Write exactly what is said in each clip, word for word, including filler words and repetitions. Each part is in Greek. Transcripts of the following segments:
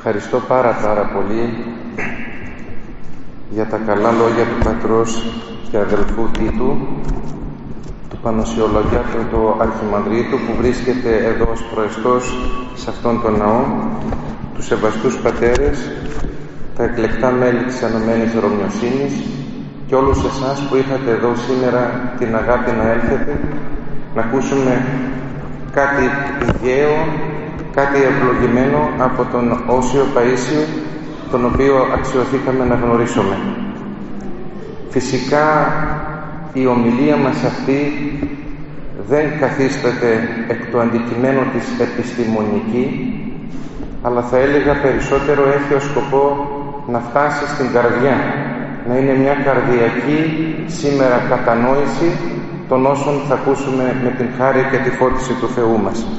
ευχαριστώ πάρα πάρα πολύ για τα καλά λόγια του πατρός και αδελφού Τίτου, του Πανοσιολογιάτου του Αρχιμανδρίτου, που βρίσκεται εδώ ως προεστός σε αυτόν τον ναό, τους σεβαστούς πατέρες, τα εκλεκτά μέλη της Ενωμένης Ρωμιοσύνης και όλους εσάς που είχατε εδώ σήμερα την αγάπη να έλθετε, να ακούσουμε κάτι υγιαίο, κάτι ευλογημένο από τον Όσιο Παΐσιο, τον οποίο αξιωθήκαμε να γνωρίσουμε. Φυσικά η ομιλία μας αυτή δεν καθίσταται εκ του αντικειμένου της επιστημονική, αλλά θα έλεγα περισσότερο έχει ως σκοπό να φτάσει στην καρδιά, να είναι μια καρδιακή σήμερα κατανόηση των όσων θα ακούσουμε με την χάρη και τη φώτιση του Θεού μας.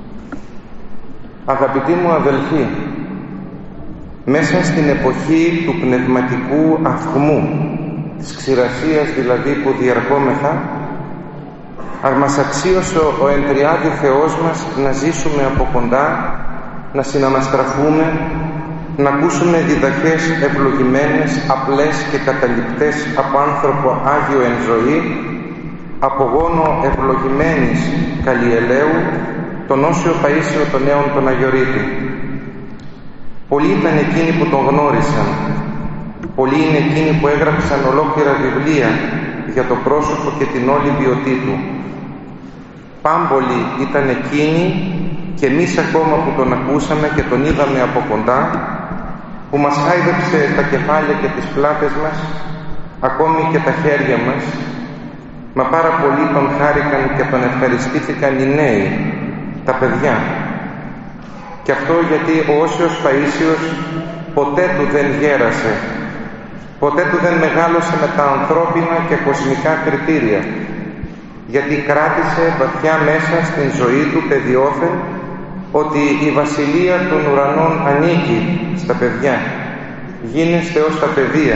Αγαπητοί μου αδελφοί, μέσα στην εποχή του πνευματικού αυχμού, της ξηρασίας δηλαδή που διαρκόμεθα, ας μας αξίωσε ο εντριάδη Θεός μας να ζήσουμε από κοντά, να συναναστραφούμε, να ακούσουμε διδαχές ευλογημένες, απλές και καταληπτές από άνθρωπο Άγιο εν ζωή, από γόνο ευλογημένης Καλλιελαίου, τον Όσιο Παΐσιο τον Νέον τον Αγιορείτη. Πολλοί ήταν εκείνοι που τον γνώρισαν, πολλοί είναι εκείνοι που έγραψαν ολόκληρα βιβλία για το πρόσωπο και την όλη βιωτή του. Πάμπολοι ήταν εκείνοι, και εμείς ακόμα που τον ακούσαμε και τον είδαμε από κοντά, που μας χάιδεψε τα κεφάλια και τις πλάτες μας, ακόμη και τα χέρια μας, μα πάρα πολλοί τον χάρηκαν και τον ευχαριστήθηκαν οι νέοι, τα παιδιά. Και αυτό γιατί ο Όσιος Παΐσιος ποτέ του δεν γέρασε, ποτέ του δεν μεγάλωσε με τα ανθρώπινα και κοσμικά κριτήρια, γιατί κράτησε βαθιά μέσα στην ζωή του παιδιόφεν ότι η βασιλεία των ουρανών ανήκει στα παιδιά, γίνεστε ως τα παιδεία.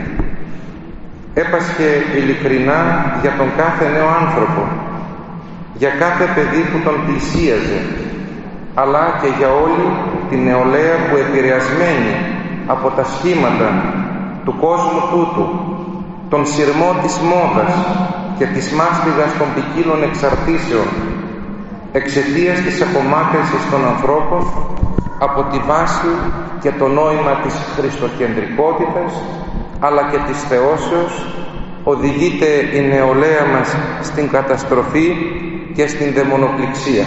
Έπασχε ειλικρινά για τον κάθε νέο άνθρωπο, για κάθε παιδί που τον πλησίαζε, αλλά και για όλη την νεολαία που επηρεασμένη από τα σχήματα του κόσμου τούτου, τον σειρμό της μόδας και της μάστιγας των ποικίλων εξαρτήσεων, εξαιτίας της απομάκρυνσης των ανθρώπων από τη βάση και το νόημα της χριστοκεντρικότητας αλλά και της θεώσεως, οδηγείται η νεολαία μας στην καταστροφή και στην δαιμονοπληξία.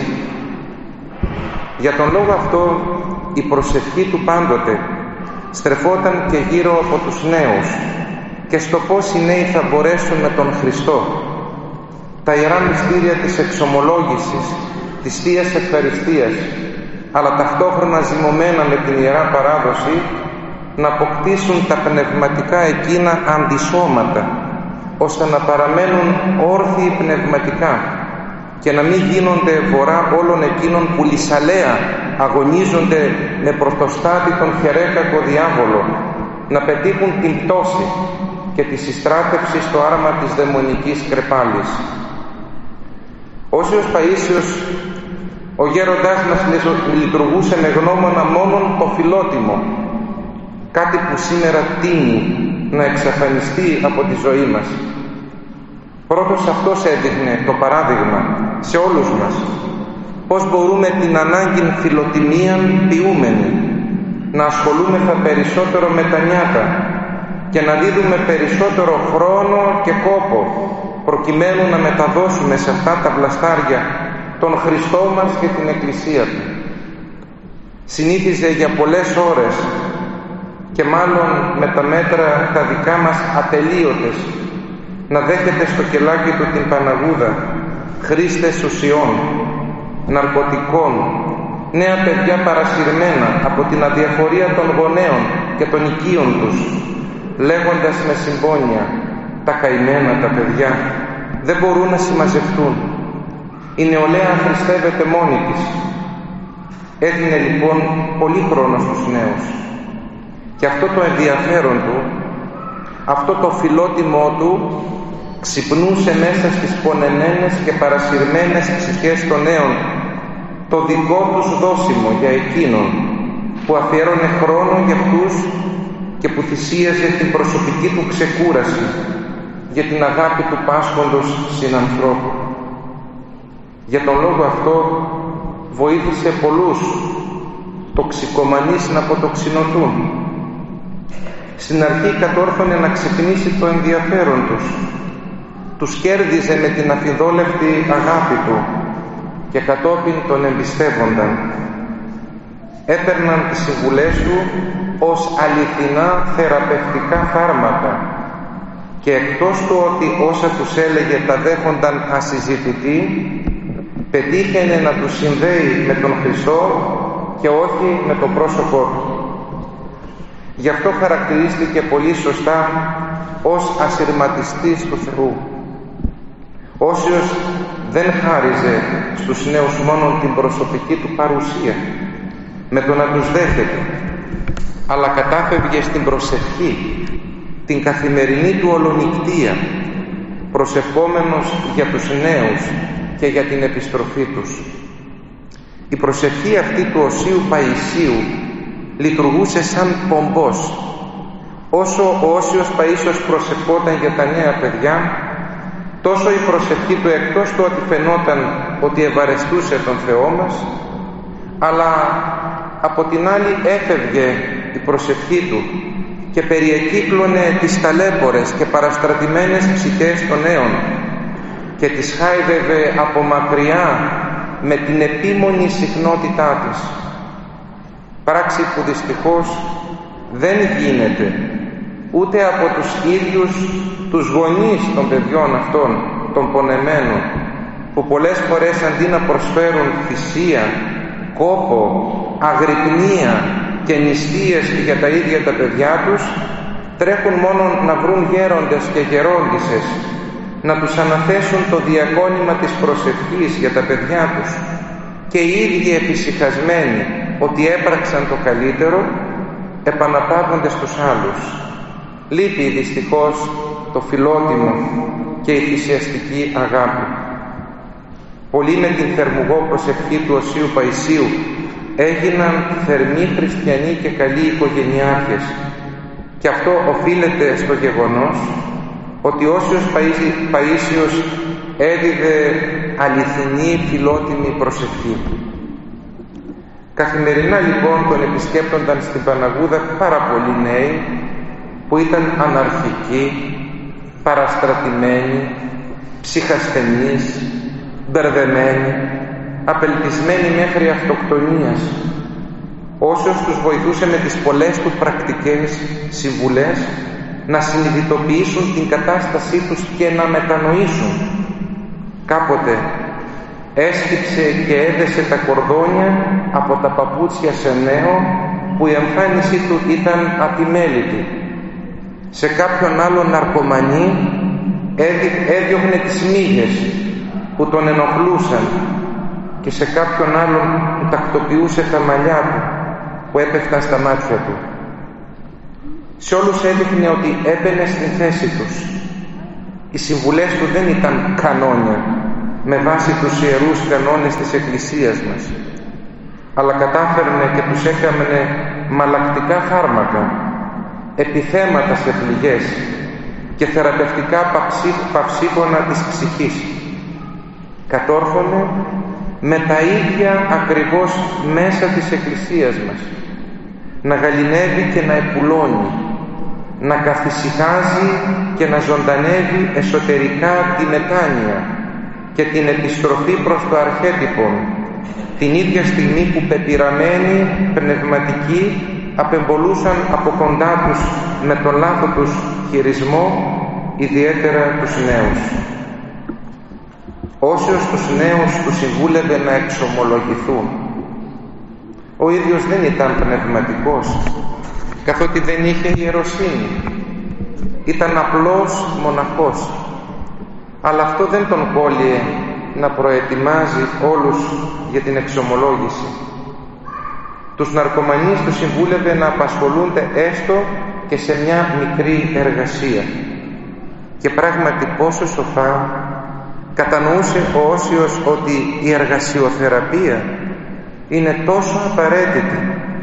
Για τον λόγο αυτό η προσευχή του πάντοτε στρεφόταν και γύρω από τους νέους και στο πώς οι νέοι θα μπορέσουν με τον Χριστό τα ιερά μυστήρια της εξομολόγησης, της Θείας Ευχαριστίας, αλλά ταυτόχρονα ζυμωμένα με την Ιερά Παράδοση, να αποκτήσουν τα πνευματικά εκείνα αντισώματα, ώστε να παραμένουν όρθιοι πνευματικά και να μην γίνονται βορρά όλων εκείνων που λυσαλέα αγωνίζονται με πρωτοστάτη τον χερέκακο διάβολο, να πετύχουν την πτώση και τη συστράτευση στο άραμα της δαιμονικής κρεπάλης. Όσιος Παΐσιος, ο γέροντάς μας λειτουργούσε με γνώμονα μόνον το φιλότιμο, κάτι που σήμερα τείνει να εξαφανιστεί από τη ζωή μας. Πρώτος αυτός έδειχνε το παράδειγμα σε όλους μας, πώς μπορούμε την ανάγκη φιλοτιμίαν ποιούμενη, να ασχολούμεθα περισσότερο με τα νιάτα και να δίδουμε περισσότερο χρόνο και κόπο, προκειμένου να μεταδώσουμε σε αυτά τα βλαστάρια τον Χριστό μας και την Εκκλησία Του. Συνήθιζε για πολλές ώρες και μάλλον με τα μέτρα τα δικά μας ατελείωτες να δέχεται στο κελάκι του την Παναγούδα χρήστες ουσιών, ναρκωτικών, νέα παιδιά παρασυρμένα από την αδιαφορία των γονέων και των οικείων τους, λέγοντας με συμπόνια «τα καημένα τα παιδιά δεν μπορούν να συμμαζευτούν, η νεολαία χριστεύεται μόνη της». Έδινε λοιπόν πολύ χρόνο στους νέους και αυτό το ενδιαφέρον του, αυτό το φιλότιμό του ξυπνούσε μέσα στις πονεμένες και παρασυρμένες ψυχές των νέων το δικό τους δόσιμο για εκείνον, που αφιέρωνε χρόνο για αυτούς και που θυσίαζε την προσωπική του ξεκούραση για την αγάπη του πάσχοντος συνανθρώπου. Για τον λόγο αυτό βοήθησε πολλούς τοξικομανείς να αποτοξινωθούν. Στην αρχή κατόρθωνε να ξυπνήσει το ενδιαφέρον τους. Τους κέρδιζε με την αφιδόλευτη αγάπη του και κατόπιν τον εμπιστεύονταν. Έπαιρναν τις συμβουλές του ως αληθινά θεραπευτικά φάρμακα και εκτός του ότι όσα τους έλεγε τα δέχονταν ασυζητητή, πετύχαινε να τους συνδέει με τον Χριστό και όχι με το πρόσωπό του. Γι' αυτό χαρακτηρίστηκε πολύ σωστά ως ασυρματιστής του Θεού. Όσιος δεν χάριζε στους νέους μόνο την προσωπική του παρουσία με το να τους δέχεται, αλλά κατάφευγε στην προσευχή, την καθημερινή του ολονικτία, προσευχόμενος για τους νέους και για την επιστροφή τους. Η προσευχή αυτή του Οσίου Παϊσίου λειτουργούσε σαν πομπός. Όσο ο Όσιος Παΐσιος προσευχόταν για τα νέα παιδιά, τόσο η προσευχή του, εκτός του ότι φαινόταν ότι ευαρεστούσε τον Θεό μας, αλλά από την άλλη έφευγε η προσευχή του και περιεκύκλωνε τις ταλέπορες και παραστρατημένες ψυχές των νέων και τις χάιδευε από μακριά με την επίμονη συχνότητά της. Πράξη που δυστυχώς δεν γίνεται ούτε από τους ίδιους τους γονείς των παιδιών αυτών, των πονεμένων, που πολλές φορές αντί να προσφέρουν θυσία, κόπο, αγρυπνία και νηστείες για τα ίδια τα παιδιά τους, τρέχουν μόνο να βρουν γέροντες και γερόντισσες, να τους αναθέσουν το διακόνημα της προσευχής για τα παιδιά τους και οι ίδιοι εφησυχασμένοι ότι έπραξαν το καλύτερο, επαναπαύονται στους άλλους. Λείπει δυστυχώς το φιλότιμο και η θυσιαστική αγάπη. Πολλοί με την θερμουγό προσευχή του Οσίου Παϊσίου έγιναν θερμοί χριστιανοί και καλοί οικογενειάρχες, και αυτό οφείλεται στο γεγονός ότι ο Όσιος Παΐσιος έδιδε αληθινή φιλότιμη προσευχή. Καθημερινά λοιπόν τον επισκέπτονταν στην Παναγούδα πάρα πολλοί νέοι που ήταν αναρχικοί, παραστρατημένοι, ψυχασθενείς, μπερδεμένοι, απελπισμένοι μέχρι αυτοκτονίας. Όσος τους βοηθούσε με τις πολλές του πρακτικές συμβουλές να συνειδητοποιήσουν την κατάστασή τους και να μετανοήσουν. Κάποτε έσκυψε και έδεσε τα κορδόνια από τα παπούτσια σε νέο που η εμφάνισή του ήταν ατιμέλητη. Σε κάποιον άλλον ναρκωμανή έδιωχνε τις μύγες που τον ενοχλούσαν και σε κάποιον άλλον που τακτοποιούσε τα μαλλιά του που έπεφταν στα μάτια του. Σε όλους έδειχνε ότι έμπαινε στην θέση τους. Οι συμβουλές του δεν ήταν κανόνια με βάση τους ιερούς κανόνες της Εκκλησίας μας, αλλά κατάφερνε και τους έκαμνε μαλακτικά φάρμακα, επιθέματα σε πληγές και θεραπευτικά παυσίπονα της ψυχής. Κατόρθωνε με τα ίδια ακριβώς μέσα της Εκκλησίας μας να γαληνεύει και να επουλώνει, να καθησυχάζει και να ζωντανεύει εσωτερικά τη μετάνοια και την επιστροφή προς το αρχέτυπο, την ίδια στιγμή που πεπειραμένοι πνευματικοί απεμπολούσαν από κοντά τους με τον λάθο τους χειρισμό, ιδιαίτερα τους νέους. Όσιος τους νέους τους συμβούλευε να εξομολογηθούν, ο ίδιος δεν ήταν πνευματικός, καθότι δεν είχε ιεροσύνη. Ήταν απλός μοναχός, αλλά αυτό δεν τον κόλλιε να προετοιμάζει όλους για την εξομολόγηση. Τους ναρκωμανείς τους συμβούλευε να απασχολούνται έστω και σε μια μικρή εργασία. Και πράγματι πόσο σοφά κατανοούσε ο Όσιος ότι η εργασιοθεραπεία είναι τόσο απαραίτητη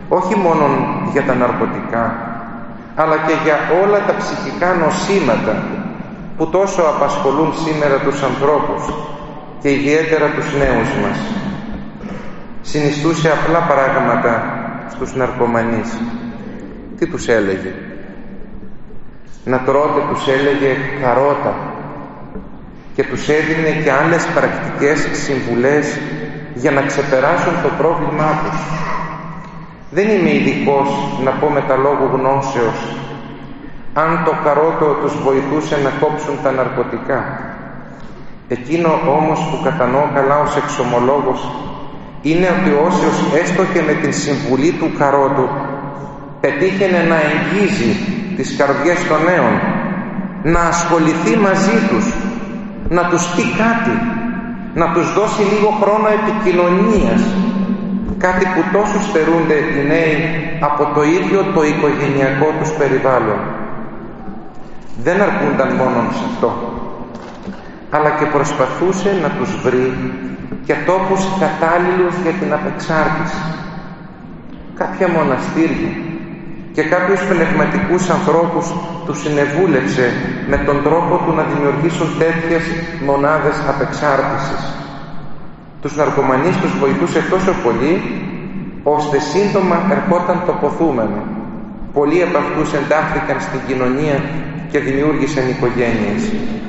όχι μόνο για τα ναρκωτικά, αλλά και για όλα τα ψυχικά νοσήματα που τόσο απασχολούν σήμερα τους ανθρώπους και ιδιαίτερα τους νέους μας. Συνιστούσε απλά πράγματα στους ναρκωμανείς. Τι τους έλεγε? Να τρώτε, τους έλεγε, καρότα, και τους έδινε και άλλες πρακτικές συμβουλές για να ξεπεράσουν το πρόβλημά τους. Δεν είμαι ειδικός να πω με τα λόγου γνώσεως αν το καρότο τους βοηθούσε να κόψουν τα ναρκωτικά. Εκείνο όμως που κατανοώ καλά ως εξομολόγος είναι ότι όσιος έστω και με την συμβουλή του καρότου πετύχαινε να εγγύζει τις καρδιές των νέων, να ασχοληθεί μαζί τους, να τους πει κάτι, να τους δώσει λίγο χρόνο επικοινωνίας, κάτι που τόσο στερούνται οι νέοι από το ίδιο το οικογενειακό τους περιβάλλον. Δεν αρκούνταν μόνον σε αυτό, αλλά και προσπαθούσε να τους βρει και τόπους κατάλληλους για την απεξάρτηση. Κάποια μοναστήρια και κάποιους πνευματικούς ανθρώπους τους συνεβούλευσε με τον τρόπο του να δημιουργήσουν τέτοιες μονάδες απεξάρτησης. Τους ναρκωμανείς τους βοηθούσε τόσο πολύ, ώστε σύντομα ερχόταν το ποθούμενο. Πολλοί από αυτούς εντάχθηκαν στην κοινωνία και δημιούργησαν οικογένειες.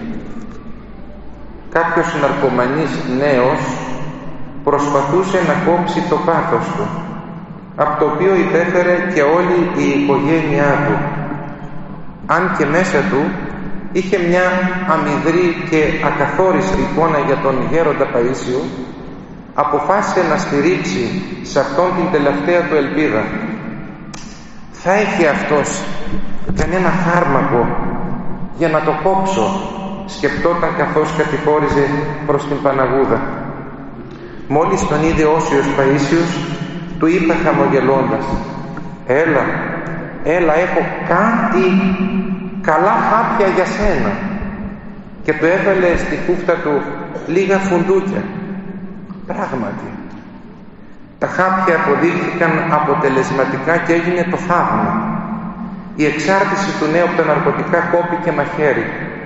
Κάποιος ναρκωμανής νέος προσπαθούσε να κόψει το πάθος του, από το οποίο υπέφερε και όλη η οικογένειά του. Αν και μέσα του είχε μια αμυδρή και ακαθόριστη εικόνα για τον γέροντα Παΐσιο, αποφάσισε να στηρίξει σε αυτόν την τελευταία του ελπίδα. Θα έχει αυτός κανένα φάρμακο για να το κόψω, σκεπτόταν καθώς κατηφόριζε προς την Παναγούδα. Μόλις τον είδε Όσιος Παΐσιος, του είπε χαμογελώντας, «Έλα, έλα, έχω κάτι καλά χάπια για σένα». Και του έβαλε στη κούφτα του λίγα φουντούκια. Πράγματι, τα χάπια αποδείχθηκαν αποτελεσματικά και έγινε το θαύμα. Η εξάρτηση του νέου από τα ναρκωτικά κόπηκε μαχαίρι.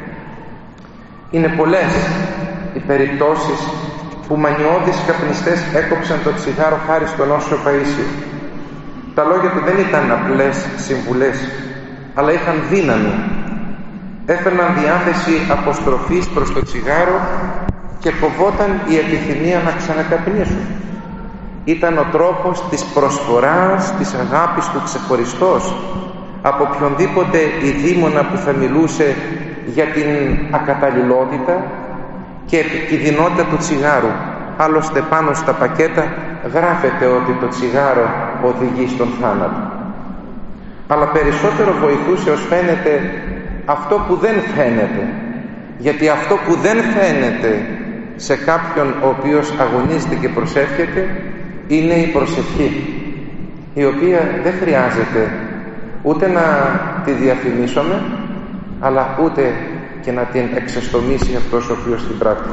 Είναι πολλές οι περιπτώσεις που μανιώδεις καπνιστές έκοψαν το τσιγάρο χάρη στον Όσιο Παΐσιο. Τα λόγια του δεν ήταν απλές συμβουλές, αλλά είχαν δύναμη. Έφερναν διάθεση αποστροφής προς το τσιγάρο και φοβόταν η επιθυμία να ξανακαπνίσουν. Ήταν ο τρόπος της προσφοράς, της αγάπης του ξεχωριστός από οποιονδήποτε ειδήμονα που θα μιλούσε για την ακαταλληλότητα και επικινδυνότητα του τσιγάρου. Άλλωστε πάνω στα πακέτα γράφεται ότι το τσιγάρο οδηγεί στον θάνατο. Αλλά περισσότερο βοηθούσε ως φαίνεται αυτό που δεν φαίνεται, γιατί αυτό που δεν φαίνεται σε κάποιον ο οποίος αγωνίζεται και προσεύχεται είναι η προσευχή, η οποία δεν χρειάζεται ούτε να τη διαφημίσουμε, αλλά ούτε και να την εξεστομίσει αυτός ο οποίος την πράττει.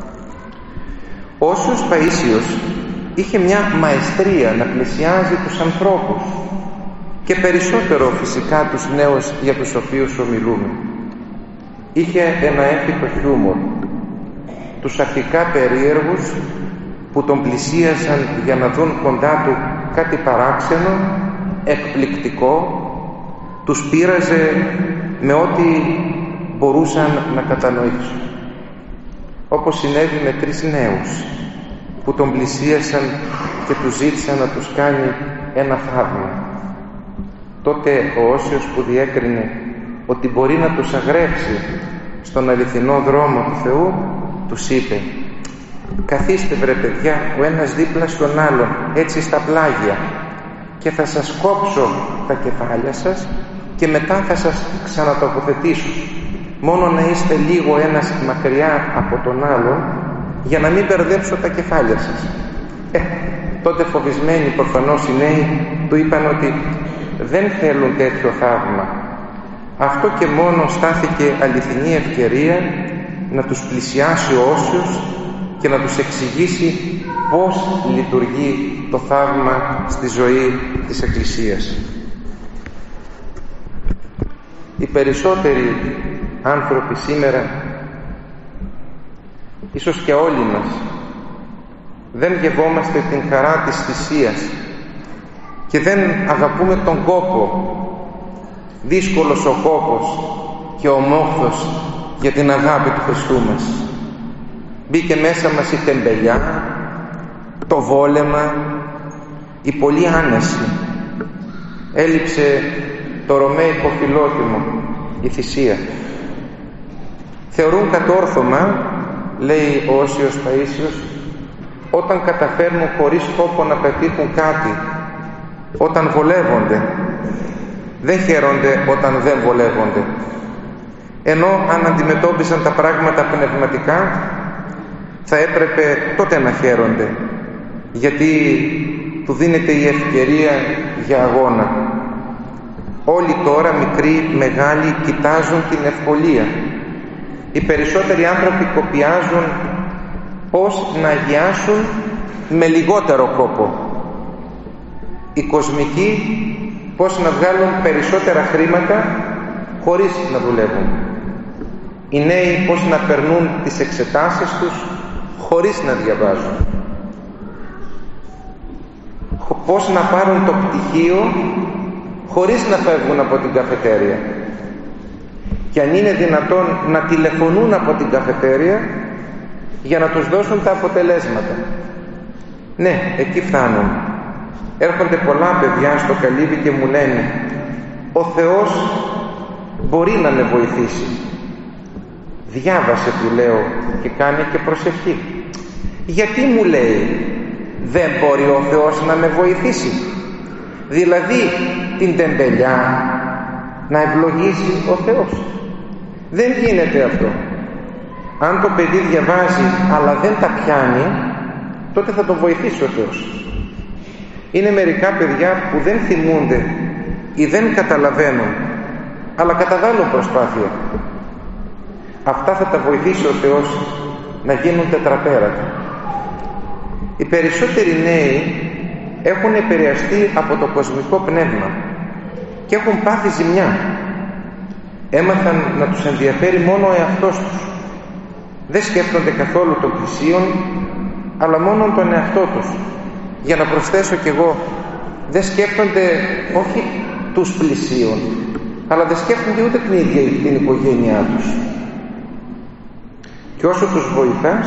Ο Όσιος Παΐσιος είχε μια μαεστρία να πλησιάζει τους ανθρώπους και περισσότερο φυσικά τους νέους για τους οποίους ομιλούμε. Είχε ένα έφυτο χιούμορ. Τους αρχικά περίεργους που τον πλησίασαν για να δουν κοντά του κάτι παράξενο, εκπληκτικό, τους πείραζε με ό,τι μπορούσαν να κατανοήσουν. Όπως συνέβη με τρεις νέους που τον πλησίασαν και του ζήτησαν να τους κάνει ένα θαύμα. Τότε ο Όσιος, που διέκρινε ότι μπορεί να τους αγρέψει στον αληθινό δρόμο του Θεού, τους είπε, «Καθίστε βρε παιδιά, ο ένας δίπλα στον άλλον, έτσι στα πλάγια, και θα σας κόψω τα κεφάλια σας και μετά θα σας ξανατοποθετήσω. Μόνο να είστε λίγο ένας μακριά από τον άλλον, για να μην μπερδέψω τα κεφάλια σας». Ε, τότε φοβισμένοι προφανώς οι νέοι του είπαν ότι δεν θέλουν τέτοιο θαύμα. Αυτό και μόνο στάθηκε αληθινή ευκαιρία να τους πλησιάσει ο Όσιος και να τους εξηγήσει πώς λειτουργεί το θαύμα στη ζωή της Εκκλησίας. Οι περισσότεροι άνθρωποι σήμερα, ίσως και όλοι μας, δεν γευόμαστε την χαρά της θυσίας και δεν αγαπούμε τον κόπο. Δύσκολος ο κόπος και ο μόχθος για την αγάπη του Χριστού μας. Μπήκε μέσα μας η τεμπελιά, το βόλεμα, η πολλή άνεση. Έλειψε το ρωμαϊκό φιλότιμο, η θυσία. Θεωρούν κατόρθωμα, λέει ο Όσιος Παΐσιος, όταν καταφέρνουν χωρίς κόπο να πετύχουν κάτι, όταν βολεύονται. Δεν χαίρονται όταν δεν βολεύονται. Ενώ αν αντιμετώπισαν τα πράγματα πνευματικά, θα έπρεπε τότε να χαίρονται, γιατί του δίνεται η ευκαιρία για αγώνα. Όλοι τώρα, μικροί, μεγάλοι, κοιτάζουν την ευκολία. Οι περισσότεροι άνθρωποι κοπιάζουν πώς να αγιάσουν με λιγότερο κόπο. Οι κοσμικοί πώς να βγάλουν περισσότερα χρήματα χωρίς να δουλεύουν. Οι νέοι πώς να περνούν τις εξετάσεις τους χωρίς να διαβάζουν. Πώς να πάρουν το πτυχίο χωρίς να φεύγουν από την καφετέρια. Και αν είναι δυνατόν να τηλεφωνούν από την καφετέρια για να τους δώσουν τα αποτελέσματα. Ναι, εκεί φτάνουν. Έρχονται πολλά παιδιά στο καλύβι και μου λένε, ο Θεός μπορεί να με βοηθήσει. Διάβασε, του λέω, και κάνε και προσευχή. Γιατί, μου λέει, δεν μπορεί ο Θεός να με βοηθήσει? Δηλαδή την τεμπελιά να ευλογήσει ο Θεός? Δεν γίνεται αυτό. Αν το παιδί διαβάζει αλλά δεν τα πιάνει, τότε θα το βοηθήσει ο Θεός. Είναι μερικά παιδιά που δεν θυμούνται ή δεν καταλαβαίνουν, αλλά καταβάλουν προσπάθεια. Αυτά θα τα βοηθήσει ο Θεός να γίνουν τετραπέρατα. Οι περισσότεροι νέοι έχουν επηρεαστεί από το κοσμικό πνεύμα και έχουν πάθει ζημιά. Έμαθαν να τους ενδιαφέρει μόνο ο εαυτός τους. Δεν σκέφτονται καθόλου των πλησίων, αλλά μόνο τον εαυτό τους. Για να προσθέσω κι εγώ, δεν σκέφτονται όχι τους πλησίων, αλλά δεν σκέφτονται ούτε την ίδια την οικογένειά τους. Και όσο τους βοηθάς,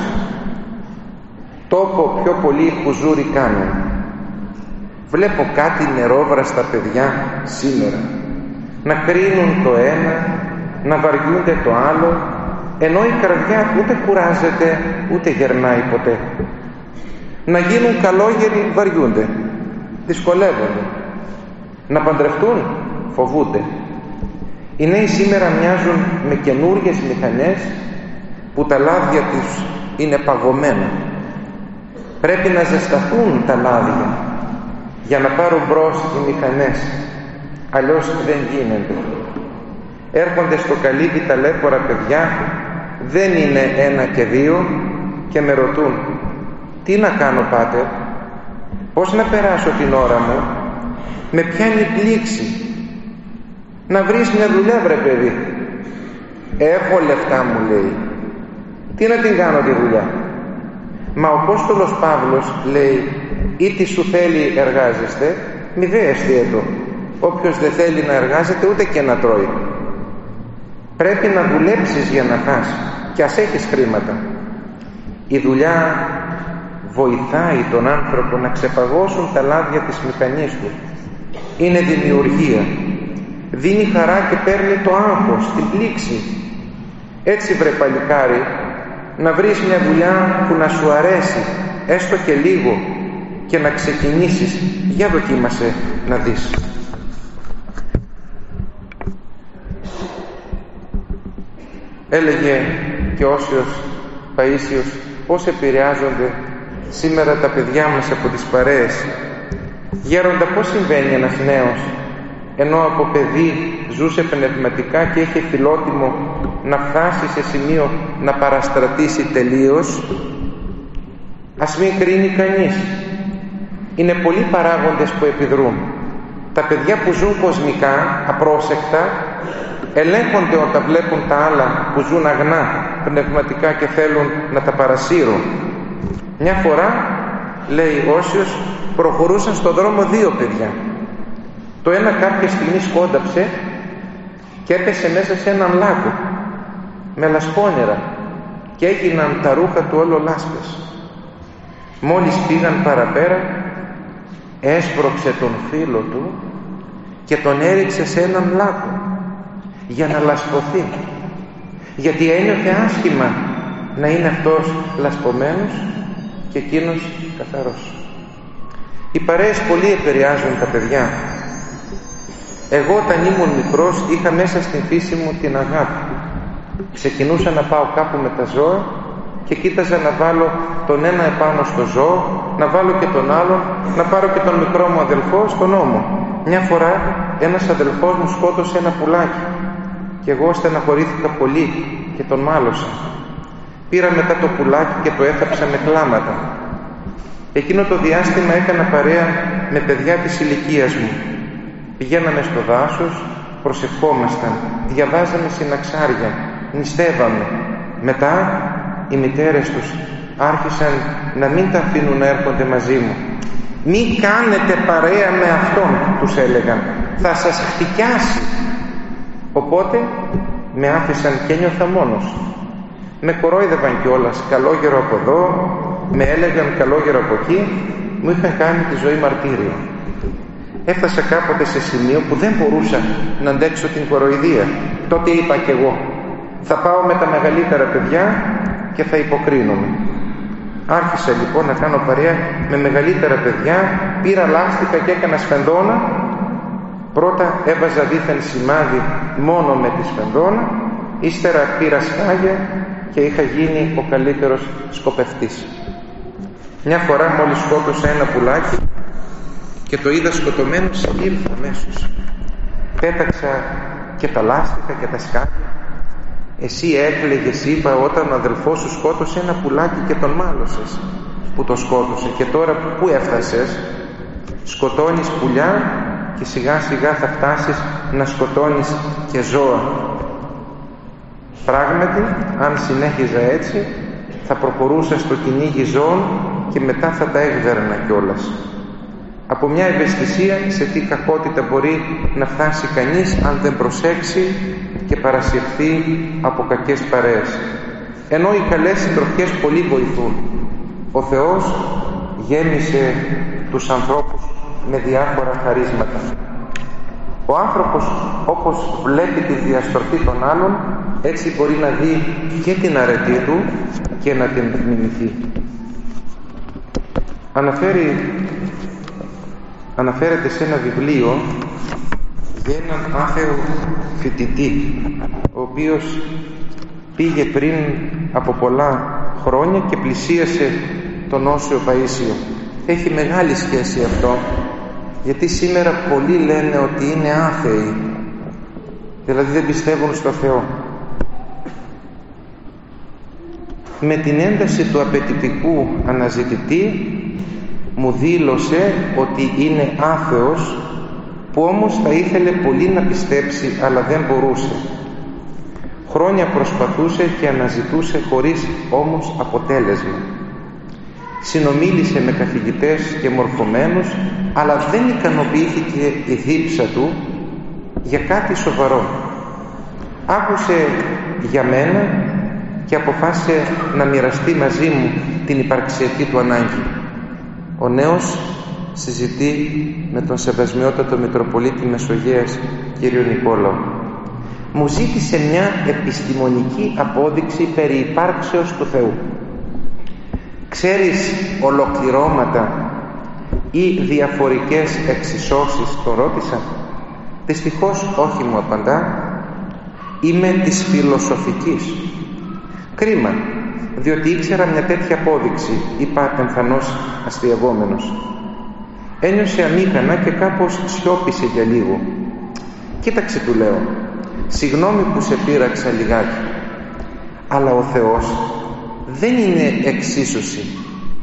τόπο πιο πολύ χουζούρι κάνουν. Βλέπω κάτι νερόβραστα παιδιά σήμερα να κρίνουν το ένα, να βαριούνται το άλλο, ενώ η καρδιά ούτε κουράζεται ούτε γερνάει ποτέ. Να γίνουν καλόγεροι βαριούνται, δυσκολεύονται. Να παντρευτούν φοβούνται. Οι νέοι σήμερα μοιάζουν με καινούργιες μηχανές που τα λάδια τους είναι παγωμένα. Πρέπει να ζεσταθούν τα λάδια για να πάρουν μπρος οι μηχανές, αλλιώς δεν γίνεται. Έρχονται στο καλύβι ταλέπορα παιδιά, δεν είναι ένα και δύο, και με ρωτούν, τι να κάνω, πάτερ? Πώς να περάσω την ώρα μου? Με πιάνει πλήξη. Να βρεις μια δουλειά, βρε παιδί. Έχω λεφτά, μου λέει. Τι να την κάνω τη δουλειά? Μα ο Απόστολος Παύλος λέει, ή τι σου θέλει εργάζεστε, μη δε εστιέτο. Όποιος δεν θέλει να εργάζεται ούτε και να τρώει. Πρέπει να δουλέψεις για να φας, και ας έχεις χρήματα. Η δουλειά βοηθάει τον άνθρωπο να ξεπαγώσουν τα λάδια της μηχανής του. Είναι δημιουργία. Δίνει χαρά και παίρνει το άγχος, την πλήξη. Έτσι, βρε παλικάρι, να βρεις μια δουλειά που να σου αρέσει, έστω και λίγο, και να ξεκινήσεις. Για δοκίμασε να δεις. Έλεγε και ο Όσιος Παΐσιος πώς επηρεάζονται σήμερα τα παιδιά μας από τις παρέες. Γέροντα, πώς συμβαίνει ένας νέος, ενώ από παιδί ζούσε πνευματικά και είχε φιλότιμο, να φτάσει σε σημείο να παραστρατήσει τελείως? Ας μην κρίνει κανείς. Είναι πολλοί παράγοντες που επιδρούν. Τα παιδιά που ζουν κοσμικά, απρόσεκτα, ελέγχονται όταν βλέπουν τα άλλα που ζουν αγνά πνευματικά και θέλουν να τα παρασύρουν. Μια φορά, λέει Όσιος, προχωρούσαν στον δρόμο δύο παιδιά. Το ένα κάποια στιγμή σκόνταψε και έπεσε μέσα σε έναν λάκκο με λασπόνερα και έγιναν τα ρούχα του όλο λάσπες. Μόλις πήγαν παραπέρα, έσπρωξε τον φίλο του και τον έριξε σε έναν λάκκο για να λασπωθεί, γιατί ένιωθε άσχημα να είναι αυτός λασπωμένος και εκείνος καθαρός. Οι παρέες πολύ επηρεάζουν τα παιδιά. Εγώ όταν ήμουν μικρός είχα μέσα στην φύση μου την αγάπη. Ξεκινούσα να πάω κάπου με τα ζώα και κοίταζα να βάλω τον ένα επάνω στο ζώο, να βάλω και τον άλλον, να πάρω και τον μικρό μου αδελφό στον ώμο. Μια φορά ένας αδελφός μου σκότωσε ένα πουλάκι και εγώ στεναχωρήθηκα πολύ και τον μάλωσα. Πήρα μετά το πουλάκι και το έθαψα με κλάματα. Εκείνο το διάστημα έκανα παρέα με παιδιά της ηλικίας μου. Πηγαίναμε στο δάσος, προσευχόμασταν, διαβάζαμε συναξάρια, νηστεύαμε. Μετά οι μητέρες τους άρχισαν να μην τα αφήνουν να έρχονται μαζί μου. «Μη κάνετε παρέα με αυτόν», τους έλεγαν, «θα σας χτυκιάσει». Οπότε με άφησαν και ένιωθα μόνος. Με κορόιδευαν κιόλας, καλόγερο από εδώ, με έλεγαν καλόγερο από εκεί, μου είχαν κάνει τη ζωή μαρτύριο. Έφτασα κάποτε σε σημείο που δεν μπορούσα να αντέξω την κοροϊδία. Τότε είπα κι εγώ, θα πάω με τα μεγαλύτερα παιδιά και θα υποκρίνομαι. Άρχισα λοιπόν να κάνω παρέα με μεγαλύτερα παιδιά, πήρα λάστιχα και έκανα σφενδόνα. Πρώτα έβαζα δίθεν σημάδι μόνο με τη σφενδόνα, ύστερα πήρα σφάγια και είχα γίνει ο καλύτερος σκοπευτής. Μια φορά μόλις σκότωσα ένα πουλάκι και το είδα σκοτωμένο, ήρθα αμέσως. Πέταξα και τα λάστιχα και τα σκάλια. Εσύ έκλαιγες, είπα, όταν ο αδελφός σου σκότωσε ένα πουλάκι και τον μάλωσες που το σκότωσε, και τώρα πού έφτασες? Σκοτώνεις πουλιά και σιγά σιγά θα φτάσεις να σκοτώνεις και ζώα. Πράγματι, αν συνέχιζα έτσι, θα προχωρούσα στο κυνήγι ζώων και μετά θα τα έγδερνα κιόλας. Από μια ευαισθησία σε τι κακότητα μπορεί να φτάσει κανείς αν δεν προσέξει και παρασυρθεί από κακές παρέες. Ενώ οι καλές συντροφιές πολύ βοηθούν. Ο Θεός γέμισε τους ανθρώπους με διάφορα χαρίσματα. Ο άνθρωπος, όπως βλέπει τη διαστροφή των άλλων, έτσι μπορεί να δει και την αρετή του και να την μιμηθεί. Αναφέρει, αναφέρεται σε ένα βιβλίο για έναν άθεο φοιτητή, ο οποίος πήγε πριν από πολλά χρόνια και πλησίασε τον Όσιο Παΐσιο. Έχει μεγάλη σχέση αυτό, γιατί σήμερα πολλοί λένε ότι είναι άθεοι, δηλαδή δεν πιστεύουν στο Θεό. Με την ένταση του απαιτητικού αναζητητή μου δήλωσε ότι είναι άθεος, που όμως θα ήθελε πολύ να πιστέψει αλλά δεν μπορούσε. Χρόνια προσπαθούσε και αναζητούσε χωρίς όμως αποτέλεσμα. Συνομίλησε με καθηγητές και μορφωμένους, αλλά δεν ικανοποιήθηκε η δίψα του για κάτι σοβαρό. Άκουσε για μένα και αποφάσισε να μοιραστεί μαζί μου την υπαρξιακή του ανάγκη. Ο νέος συζητεί με τον Σεβασμιότατο Μητροπολίτη Μεσογείας κύριο Νικόλαο. Μου ζήτησε μια επιστημονική απόδειξη περί υπάρξεως του Θεού. Ξέρεις ολοκληρώματα ή διαφορικές εξισώσεις? το ρώτησα. Δυστυχώς όχι, μου απαντά. Είμαι της φιλοσοφικής. Κρίμα, διότι ήξερα μια τέτοια απόδειξη, είπα εμφανώς αστειευόμενος. Ένιωσε αμήχανα και κάπως σιώπησε για λίγο. Κοίταξε, του λέω, συγγνώμη που σε πείραξα λιγάκι, αλλά ο Θεός δεν είναι εξίσωση,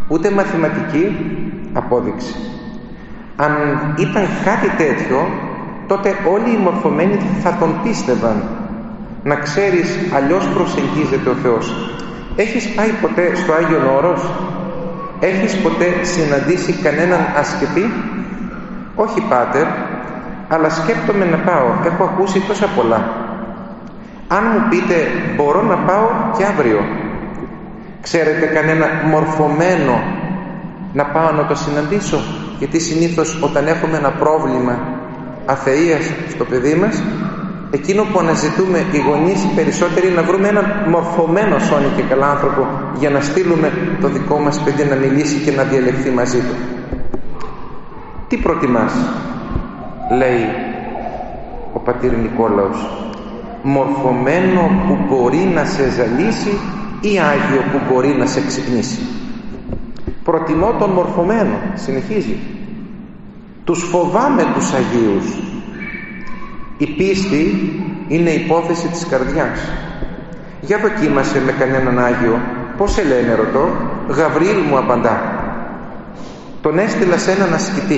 ούτε μαθηματική απόδειξη. Αν ήταν κάτι τέτοιο, τότε όλοι οι μορφωμένοι θα τον πίστευαν. Να ξέρεις, αλλιώς προσεγγίζεται ο Θεός. Έχεις πάει ποτέ στο Άγιον Όρος? Έχεις ποτέ συναντήσει κανέναν ασκητή? Όχι, Πάτερ, αλλά σκέπτομαι να πάω. Έχω ακούσει τόσα πολλά. Αν μου πείτε, μπορώ να πάω και αύριο. Ξέρετε κανένα μορφωμένο να πάω να το συναντήσω? Γιατί συνήθως όταν έχουμε ένα πρόβλημα αθείας στο παιδί μας, εκείνο που αναζητούμε οι γονείς περισσότεροι να βρούμε έναν μορφωμένο σώνη και καλά άνθρωπο για να στείλουμε το δικό μας παιδί να μιλήσει και να διαλεχθεί μαζί του. Τι προτιμάς, λέει ο πατήρ Νικόλαος, μορφωμένο που μπορεί να σε ζαλίσει ή άγιο που μπορεί να σε ξυπνήσει? Προτιμώ τον μορφωμένο, συνεχίζει. Τους φοβάμαι τους Αγίους. Η πίστη είναι υπόθεση της καρδιάς. Για δοκίμασε με κανέναν Άγιο. Πώς σε λένε, ρωτώ? Γαβρίλ, μου απαντά. Τον έστειλα σε έναν ασκητή.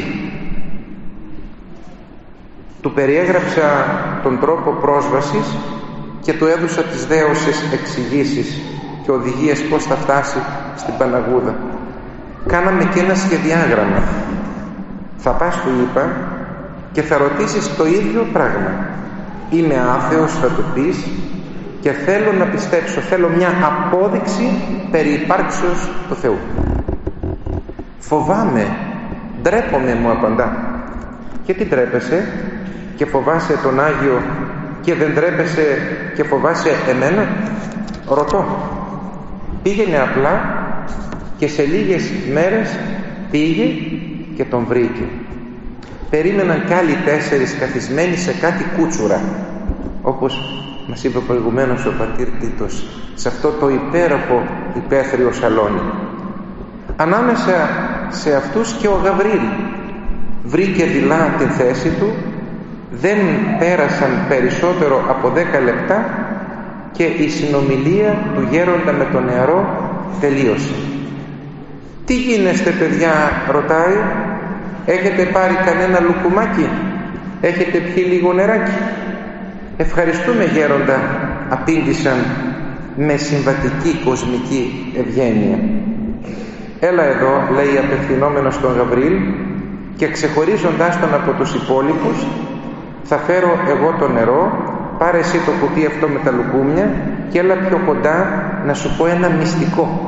Του περιέγραψα τον τρόπο πρόσβασης και του έδωσα τις δέωσες εξηγήσεις και οδηγίες πώς θα φτάσει στην Παναγούδα. Κάναμε και ένα σχεδιάγραμμα. Θα πας, του είπα, και θα ρωτήσεις το ίδιο πράγμα. Είμαι άθεος, θα του πεις, και θέλω να πιστέψω, θέλω μια απόδειξη περί υπάρξεως του Θεού. Φοβάμαι, ντρέπομαι, μου απαντά. Και τι ντρέπεσαι και φοβάσαι τον Άγιο και δεν ντρέπεσαι και φοβάσαι εμένα? Ρωτώ. Πήγαινε απλά και σε λίγες μέρες πήγε και τον βρήκε. Περίμεναν κι άλλοι τέσσερις καθισμένοι σε κάτι κούτσουρα, όπως μας είπε προηγουμένως ο πατήρ Τίτος, σε αυτό το υπέροχο υπαίθριο σαλόνι. Ανάμεσα σε αυτούς και ο Γαβρίλ βρήκε δειλά την θέση του. Δεν πέρασαν περισσότερο από δέκα λεπτά και η συνομιλία του γέροντα με τον νεαρό τελείωσε. «Τι γίνεστε, παιδιά?» ρωτάει. «Έχετε πάρει κανένα λουκουμάκι? Έχετε πιει λίγο νεράκι?» «Ευχαριστούμε, γέροντα», απήντησαν με συμβατική κοσμική ευγένεια. «Έλα εδώ», λέει απευθυνόμενος στον Γαβρίλ, και ξεχωρίζοντάς τον από τους υπόλοιπους, «Θα φέρω εγώ το νερό, πάρε εσύ το κουτί αυτό με τα λουκούμια και έλα πιο κοντά να σου πω ένα μυστικό».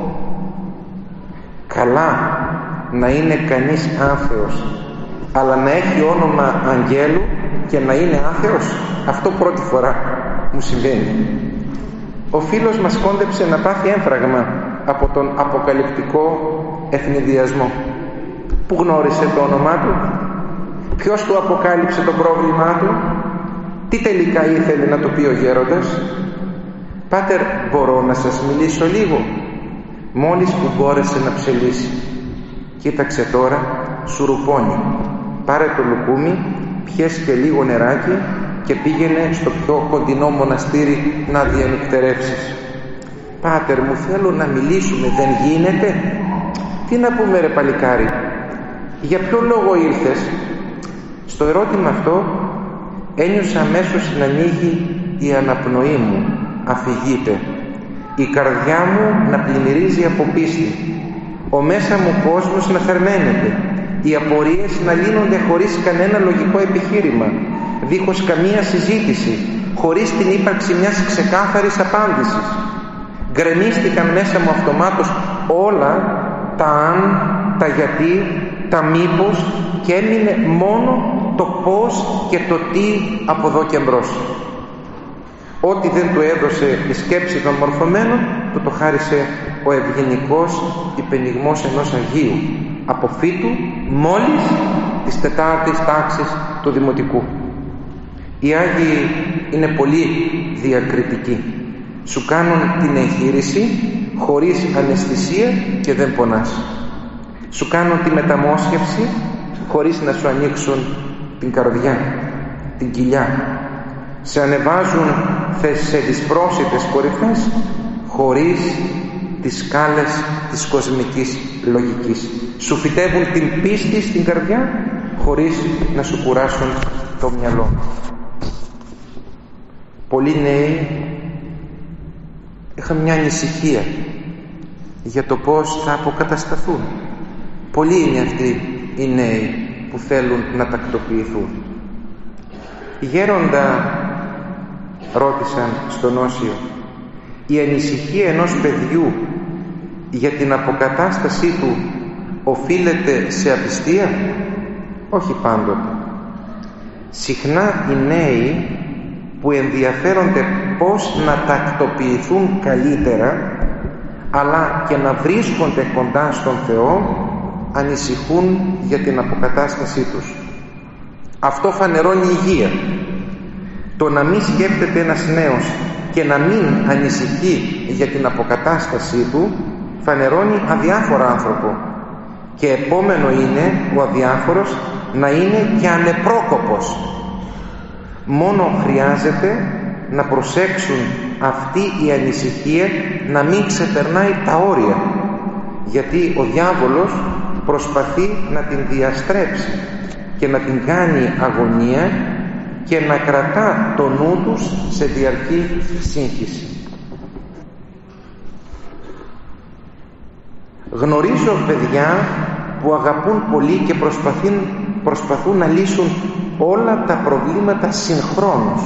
Καλά να είναι κανείς άθεος, αλλά να έχει όνομα αγγέλου και να είναι άθεος, αυτό πρώτη φορά μου συμβαίνει. Ο φίλος μας κόντεψε να πάθει έμφραγμα από τον αποκαλυπτικό ευνηδιασμό. Πού γνώρισε το όνομά του? Ποιος του αποκάλυψε το πρόβλημά του? Τι τελικά ήθελε να του πει ο γέροντας? «Πάτερ, μπορώ να σας μιλήσω λίγο?» Μόλις που μπόρεσε να ψελίσει. «Κοίταξε τώρα, σουρουπώνει. Πάρε το λουκούμι, πιες και λίγο νεράκι και πήγαινε στο πιο κοντινό μοναστήρι να διανυκτερεύσεις». «Πάτερ, μου θέλω να μιλήσουμε, δεν γίνεται?» «Τι να πούμε, ρε παλικάρι, για ποιο λόγο ήρθες?» Στο ερώτημα αυτό ένιωσα αμέσως να ανοίγει η αναπνοή μου, αφηγείται. Η καρδιά μου να πλημμυρίζει από πίστη, ο μέσα μου κόσμος να θερμαίνεται, οι απορίες να λύνονται χωρίς κανένα λογικό επιχείρημα, δίχως καμία συζήτηση, χωρίς την ύπαρξη μιας ξεκάθαρης απάντησης. Γκρεμίστηκαν μέσα μου αυτομάτως όλα τα αν, τα γιατί, τα μήπως, και έμεινε μόνο το πώς και το τι από εδώ και μπρος. Ό,τι δεν του έδωσε η σκέψη των μορφωμένων, του το χάρισε ο ευγενικός υπενιγμός ενός Αγίου, αποφύτου μόλις της τετάρτης τάξης του Δημοτικού. Οι Άγιοι είναι πολύ διακριτικοί. Σου κάνουν την εγχείρηση χωρίς αναισθησία και δεν πονάς. Σου κάνουν τη μεταμόσχευση χωρίς να σου ανοίξουν την καρδιά, την κοιλιά. Σε ανεβάζουν σε δυσπρόσιτες κορυφές χωρίς τις σκάλες της κοσμικής λογικής. Σου φυτεύουν την πίστη στην καρδιά χωρίς να σου κουράσουν το μυαλό. Πολλοί νέοι είχαν μια ανησυχία για το πώς θα αποκατασταθούν. Πολλοί είναι αυτοί οι νέοι που θέλουν να τακτοποιηθούν. Οι γέροντα ρώτησαν στον Όσιο, η ανησυχία ενός παιδιού για την αποκατάστασή του οφείλεται σε απιστία? Όχι πάντοτε. Συχνά οι νέοι που ενδιαφέρονται πώς να τακτοποιηθούν καλύτερα αλλά και να βρίσκονται κοντά στον Θεό ανησυχούν για την αποκατάστασή τους. Αυτό φανερώνει υγεία. Το να μην σκέφτεται ένας νέος και να μην ανησυχεί για την αποκατάστασή του φανερώνει αδιάφορο άνθρωπο, και επόμενο είναι ο αδιάφορος να είναι και ανεπρόκοπος. Μόνο χρειάζεται να προσέξουν αυτή η ανησυχία να μην ξεπερνάει τα όρια, γιατί ο διάβολος προσπαθεί να την διαστρέψει και να την κάνει αγωνία και να κρατά το νου τους σε διαρκή σύγχυση. Γνωρίζω παιδιά που αγαπούν πολύ και προσπαθούν, προσπαθούν να λύσουν όλα τα προβλήματα συγχρόνως.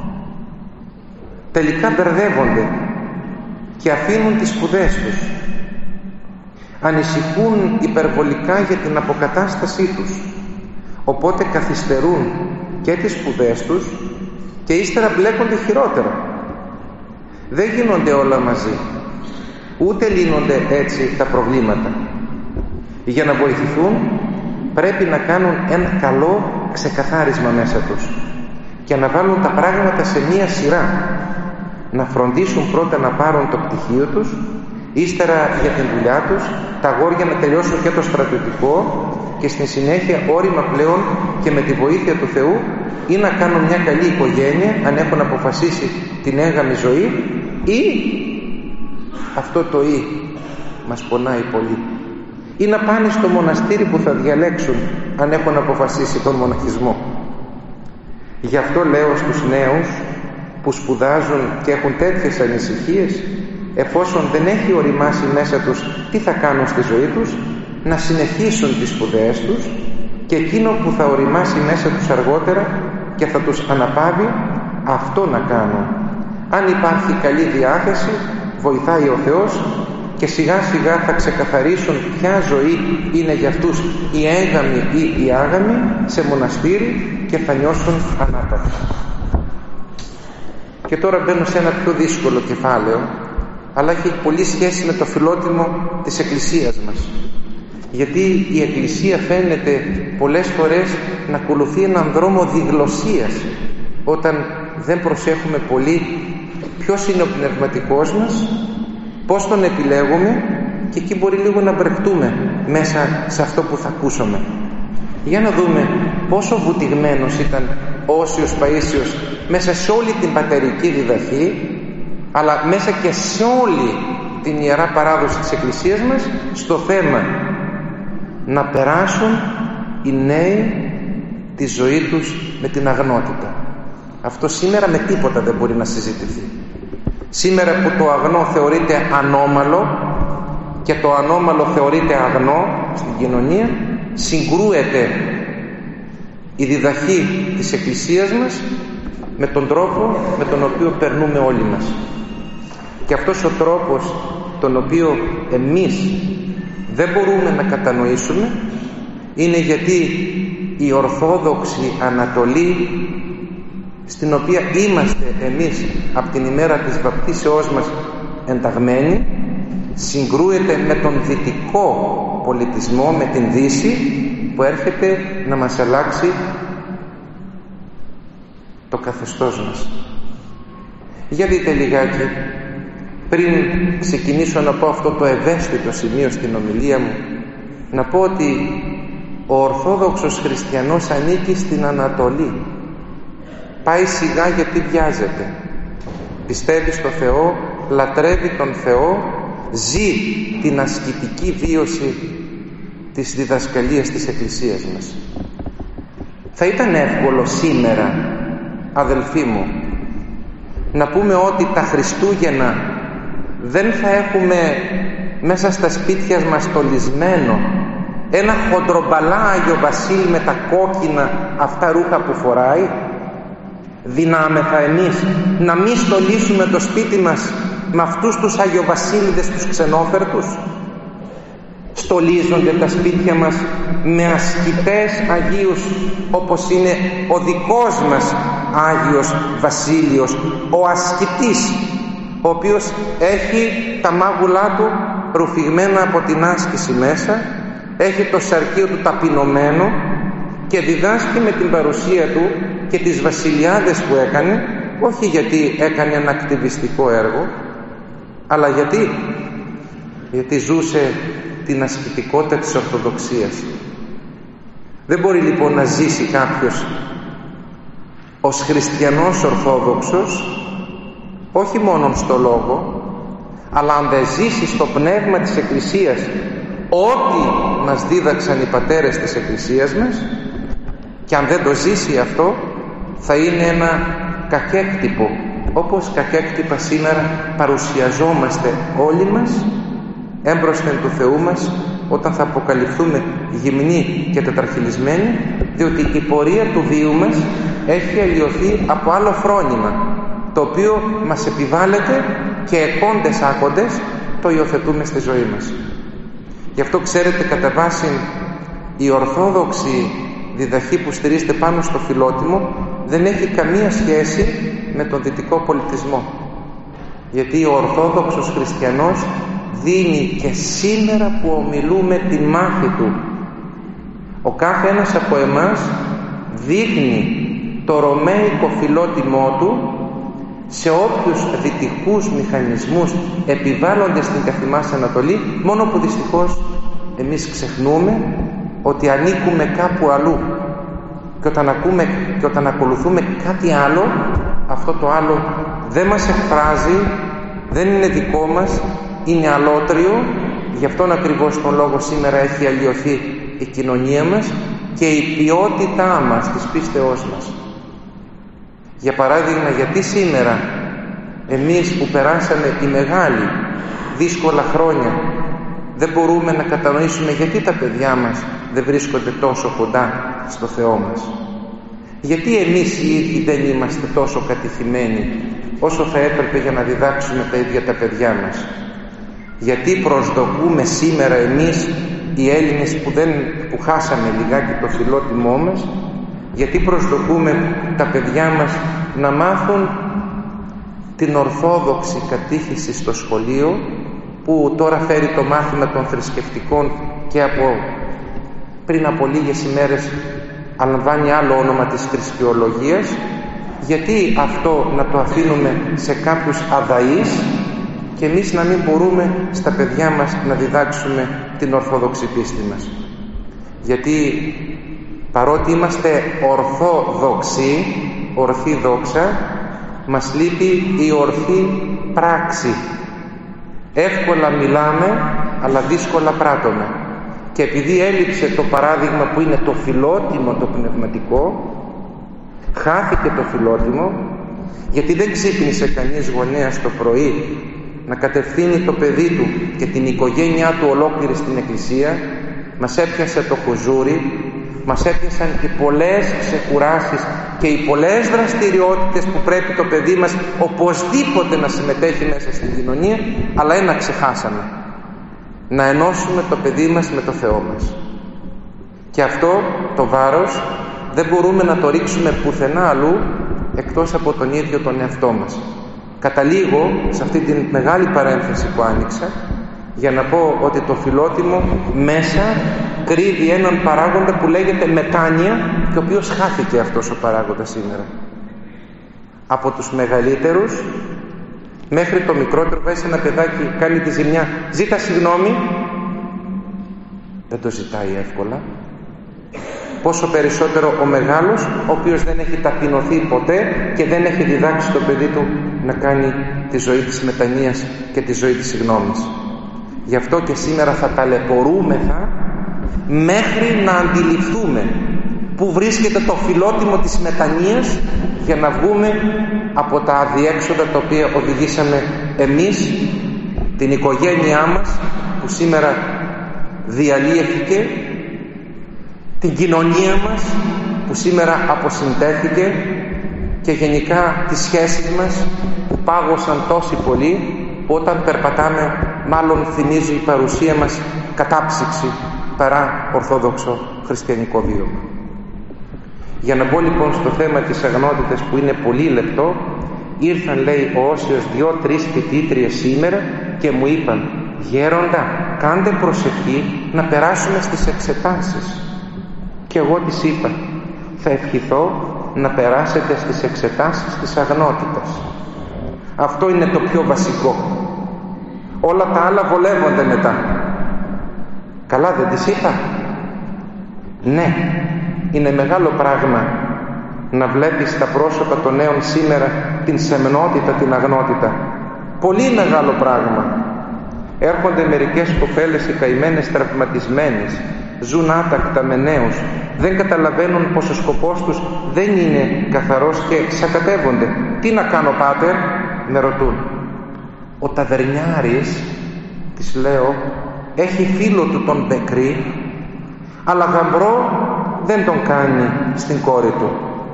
Τελικά μπερδεύονται και αφήνουν τις σπουδές τους. Ανησυχούν υπερβολικά για την αποκατάστασή τους, οπότε καθυστερούν και τις σπουδές τους και ύστερα μπλέκονται χειρότερα. Δεν γίνονται όλα μαζί, ούτε λύνονται έτσι τα προβλήματα. Για να βοηθηθούν πρέπει να κάνουν ένα καλό ξεκαθάρισμα μέσα τους και να βάλουν τα πράγματα σε μία σειρά. Να φροντίσουν πρώτα να πάρουν το πτυχίο τους, ύστερα για την δουλειά τους, τα αγόρια να τελειώσουν και το στρατιωτικό και στη συνέχεια όρημα πλέον και με τη βοήθεια του Θεού ή να κάνουν μια καλή οικογένεια αν έχουν αποφασίσει την έγαμη ζωή, ή αυτό το ή μας πονάει πολύ, ή να πάνε στο μοναστήρι που θα διαλέξουν αν έχουν αποφασίσει τον μοναχισμό. Γι' αυτό λέω στους νέους που σπουδάζουν και έχουν τέτοιες ανησυχίες, εφόσον δεν έχει οριμάσει μέσα τους τι θα κάνουν στη ζωή τους, να συνεχίσουν τις σπουδές τους και εκείνο που θα οριμάσει μέσα τους αργότερα και θα τους αναπαύει, αυτό να κάνουν. Αν υπάρχει καλή διάθεση, βοηθάει ο Θεός και σιγά σιγά θα ξεκαθαρίσουν ποια ζωή είναι για αυτούς, η έγαμη ή η άγαμη, σε μοναστήρι, και θα νιώσουν ανάπαυση. Και τώρα μπαίνω σε ένα πιο δύσκολο κεφάλαιο, αλλά έχει πολύ σχέση με το φιλότιμο της Εκκλησίας μας. Γιατί η Εκκλησία φαίνεται πολλές φορές να ακολουθεί έναν δρόμο διγλωσσίας, όταν δεν προσέχουμε πολύ ποιος είναι ο πνευματικός μας, πώς τον επιλέγουμε, και εκεί μπορεί λίγο να μπρεχτούμε μέσα σε αυτό που θα ακούσουμε. Για να δούμε πόσο βουτυγμένος ήταν ο Όσιος Παΐσιος μέσα σε όλη την πατερική διδαχή, αλλά μέσα και σε όλη την Ιερά Παράδοση της Εκκλησίας μας, στο θέμα να περάσουν οι νέοι τη ζωή τους με την αγνότητα. Αυτό σήμερα με τίποτα δεν μπορεί να συζητηθεί. Σήμερα που το αγνό θεωρείται ανώμαλο και το ανώμαλο θεωρείται αγνό στην κοινωνία, συγκρούεται η διδαχή της Εκκλησίας μας με τον τρόπο με τον οποίο περνούμε όλοι μας. Και αυτός ο τρόπος τον οποίο εμείς δεν μπορούμε να κατανοήσουμε είναι γιατί η Ορθόδοξη Ανατολή, στην οποία είμαστε εμείς από την ημέρα της βαπτίσεώς μας ενταγμένοι, συγκρούεται με τον δυτικό πολιτισμό, με την Δύση που έρχεται να μας αλλάξει το καθεστώς μας. Για δείτε λιγάκι, πριν ξεκινήσω να πω αυτό το ευαίσθητο σημείο στην ομιλία μου, να πω ότι ο Ορθόδοξος Χριστιανός ανήκει στην Ανατολή. Πάει σιγά γιατί βιάζεται. Πιστεύει στο Θεό, λατρεύει τον Θεό ζει την ασκητική βίωση της διδασκαλίας της Εκκλησίας μας. Θα ήταν εύκολο σήμερα, αδελφοί μου, να πούμε ότι τα Χριστούγεννα δεν θα έχουμε μέσα στα σπίτια μας στολισμένο ένα χοντρομπαλά Άγιο Βασίλη με τα κόκκινα αυτά ρούχα που φοράει? Δυνάμεθα εμείς να μην στολίσουμε το σπίτι μας με αυτούς τους Αγιοβασίλειδες τους ξενόφερτους? Στολίζονται τα σπίτια μας με ασκητές Αγίους, όπως είναι ο δικός μας Άγιος Βασίλειος, ο ασκητής, ο οποίος έχει τα μάγουλά του ρουφηγμένα από την άσκηση μέσα, έχει το σαρκείο του ταπεινωμένο και διδάσκει με την παρουσία του και τις βασιλιάδες που έκανε, όχι γιατί έκανε ένα ακτιβιστικό έργο, αλλά γιατί γιατί ζούσε την ασκητικότητα της Ορθοδοξίας. Δεν μπορεί λοιπόν να ζήσει κάποιος ως χριστιανός Ορθόδοξος όχι μόνον στο λόγο, αλλά αν δεν ζήσει στο πνεύμα της Εκκλησίας ό,τι μας δίδαξαν οι πατέρες της Εκκλησίας μας, και αν δεν το ζήσει αυτό, θα είναι ένα κακέκτυπο, όπως κακέκτυπα σήμερα παρουσιαζόμαστε όλοι μας έμπροσθεν του Θεού μας όταν θα αποκαλυφθούμε γυμνοί και τετραχυλισμένοι, διότι η πορεία του βίου μας έχει αλλοιωθεί από άλλο φρόνημα, το οποίο μας επιβάλλεται και εκόντες άκοντες το υιοθετούμε στη ζωή μας. Γι' αυτό ξέρετε, κατά βάση η ορθόδοξη διδαχή που στηρίζεται πάνω στο φιλότιμο δεν έχει καμία σχέση με τον δυτικό πολιτισμό, γιατί ο Ορθόδοξος Χριστιανός δίνει και σήμερα που ομιλούμε τη μάχη του. Ο κάθε ένας από εμάς δείχνει το ρωμαϊκό φιλότιμό του σε όποιους δυτικούς μηχανισμούς επιβάλλονται στην καθημάς Ανατολή, μόνο που δυστυχώς εμείς ξεχνούμε ότι ανήκουμε κάπου αλλού, και όταν, ακούμε, και όταν ακολουθούμε κάτι άλλο, αυτό το άλλο δεν μας εκφράζει, δεν είναι δικό μας, είναι αλότριο. Γι' αυτόν ακριβώς τον λόγο σήμερα έχει αλλοιωθεί η κοινωνία μας και η ποιότητά μας, της πίστεώς μας. Για παράδειγμα, γιατί σήμερα εμείς που περάσαμε οι μεγάλοι δύσκολα χρόνια δεν μπορούμε να κατανοήσουμε γιατί τα παιδιά μας δεν βρίσκονται τόσο κοντά στο Θεό μας? Γιατί εμείς οι ίδιοι δεν είμαστε τόσο κατηχημένοι όσο θα έπρεπε για να διδάξουμε τα ίδια τα παιδιά μας? Γιατί προσδοκούμε σήμερα εμείς οι Έλληνες που, δεν, που χάσαμε λιγάκι το φιλότιμό μας, γιατί προσδοκούμε τα παιδιά μας να μάθουν την ορθόδοξη κατήχηση στο σχολείο, που τώρα φέρει το μάθημα των θρησκευτικών και από πριν από λίγες ημέρες αναλαμβάνει άλλο όνομα της θρησκεολογίας? Γιατί αυτό να το αφήνουμε σε κάποιους αδαείς και εμείς να μην μπορούμε στα παιδιά μας να διδάξουμε την ορθόδοξη πίστη μας? Γιατί παρότι είμαστε ορθόδοξοι, ορθή δόξα, μας λείπει η ορθή πράξη. Εύκολα μιλάμε, αλλά δύσκολα πράττουμε. Και επειδή έλειψε το παράδειγμα που είναι το φιλότιμο, το πνευματικό, χάθηκε το φιλότιμο, γιατί δεν ξύπνησε κανείς γονέας το πρωί να κατευθύνει το παιδί του και την οικογένειά του ολόκληρη στην Εκκλησία. Μας έπιασε το χουζούρι, μας έπιασαν οι πολλές ξεκουράσεις και οι πολλές δραστηριότητες που πρέπει το παιδί μας οπωσδήποτε να συμμετέχει μέσα στην κοινωνία, αλλά ένα ξεχάσαμε: να ενώσουμε το παιδί μας με το Θεό μας. Και αυτό το βάρος δεν μπορούμε να το ρίξουμε πουθενά αλλού εκτός από τον ίδιο τον εαυτό μας. Καταλήγω σε αυτή την μεγάλη παρένθεση που άνοιξα για να πω ότι το φιλότιμο μέσα κρύβει έναν παράγοντα που λέγεται μετάνοια, και ο οποίος χάθηκε αυτός ο παράγοντας σήμερα. Από τους μεγαλύτερους μέχρι το μικρότερο, βάζει ένα παιδάκι, κάνει τη ζημιά, ζήτα συγγνώμη, δεν το ζητάει εύκολα. Πόσο περισσότερο ο μεγάλος, ο οποίος δεν έχει ταπεινωθεί ποτέ και δεν έχει διδάξει το παιδί του να κάνει τη ζωή της μετανοίας και τη ζωή της συγγνώμης. Γι' αυτό και σήμερα θα ταλαιπωρούμεθα μέχρι να αντιληφθούμε πού βρίσκεται το φιλότιμο της μετανοίας, για να βγούμε από τα αδιέξοδα τα οποία οδηγήσαμε εμείς, την οικογένειά μας που σήμερα διαλύθηκε, την κοινωνία μας που σήμερα αποσυντέθηκε και γενικά τις σχέσεις μας που πάγωσαν τόσοι πολλοί, όταν περπατάμε μάλλον θυμίζει η παρουσία μας κατάψυξη παρά ορθόδοξο χριστιανικό βίωμα. Για να μπω λοιπόν στο θέμα της αγνότητας, που είναι πολύ λεπτό, ήρθαν, λέει ο Όσιος, δυο-τρεις φοιτήτριες σήμερα και μου είπαν: «Γέροντα, κάντε προσευχή να περάσουμε στις εξετάσεις». Και εγώ της είπα: «Θα ευχηθώ να περάσετε στις εξετάσεις της αγνότητας. Αυτό είναι το πιο βασικό. Όλα τα άλλα βολεύονται μετά». Καλά δεν της είπα? Ναι, είναι μεγάλο πράγμα να βλέπεις στα πρόσωπα των νέων σήμερα την σεμνότητα, την αγνότητα. Πολύ μεγάλο πράγμα. Έρχονται μερικές κοπέλες οι καημένες, τραυματισμένες, ζουν άτακτα με νέους, δεν καταλαβαίνουν πως ο σκοπός τους δεν είναι καθαρός και σακατεύονται. «Τι να κάνω, πάτερ?» με ρωτούν. «Ο ταβερνιάρης», της λέω, «έχει φίλο του τον Μπεκρή, αλλά γαμπρό δεν τον κάνει στην κόρη του.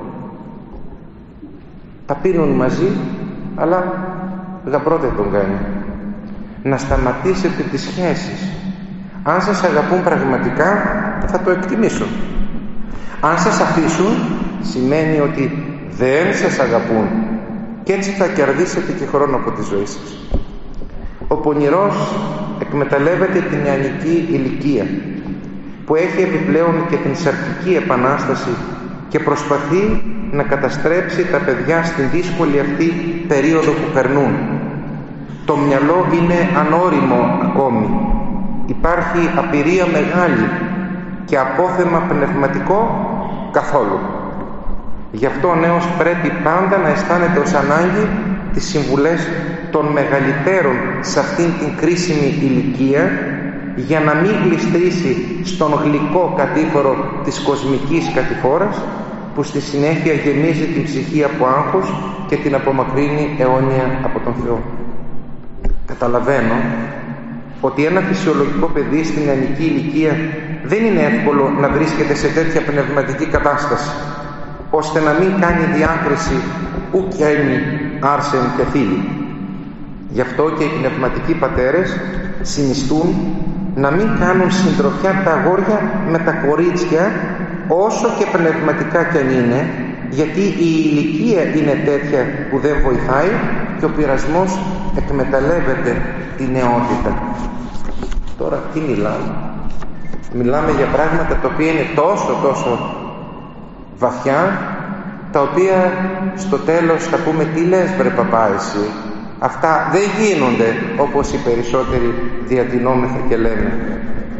Τα πίνουν μαζί, αλλά γαμπρό δεν τον κάνει. Να σταματήσετε τις σχέσεις. Αν σας αγαπούν πραγματικά, θα το εκτιμήσουν. Αν σας αφήσουν, σημαίνει ότι δεν σας αγαπούν, και έτσι θα κερδίσετε και χρόνο από τη ζωή σας». Ο πονηρός εκμεταλλεύεται την νεανική ηλικία, που έχει επιπλέον και την σαρκική επανάσταση, και προσπαθεί να καταστρέψει τα παιδιά στην δύσκολη αυτή περίοδο που περνούν. Το μυαλό είναι ανώριμο ακόμη. Υπάρχει απειρία μεγάλη και απόθεμα πνευματικό καθόλου. Γι' αυτό ο νέος πρέπει πάντα να αισθάνεται ως ανάγκη τις συμβουλές των μεγαλύτερων σε αυτήν την κρίσιμη ηλικία, για να μην γλιστρήσει στον γλυκό κατήφορο της κοσμικής κατηφόρας, που στη συνέχεια γεμίζει την ψυχή από άγχος και την απομακρύνει αιώνια από τον Θεό. Καταλαβαίνω ότι ένα φυσιολογικό παιδί στην νεανική ηλικία δεν είναι εύκολο να βρίσκεται σε τέτοια πνευματική κατάσταση, ώστε να μην κάνει διάκριση ουκ γέννη άρσεν και φίλοι. Γι' αυτό και οι πνευματικοί πατέρες συνιστούν να μην κάνουν συντροφιά τα αγόρια με τα κορίτσια, όσο και πνευματικά κι αν είναι, γιατί η ηλικία είναι τέτοια που δεν βοηθάει και ο πειρασμός εκμεταλλεύεται τη νεότητα. Τώρα τι μιλάμε? Μιλάμε για πράγματα τα οποία είναι τόσο τόσο βαθιά, τα οποία στο τέλος θα πούμε: «Τι λες βρε παπά εσύ?» Αυτά δεν γίνονται όπως οι περισσότεροι διατηνόμεθα και λέμε.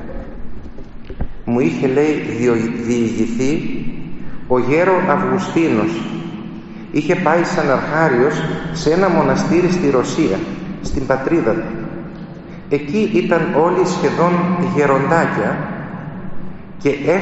Μου είχε, λέει, διηγηθεί ο γέρο Αυγουστίνος. Είχε πάει σαν αρχάριος σε ένα μοναστήρι στη Ρωσία, στην πατρίδα του. Εκεί ήταν όλοι σχεδόν γεροντάκια, και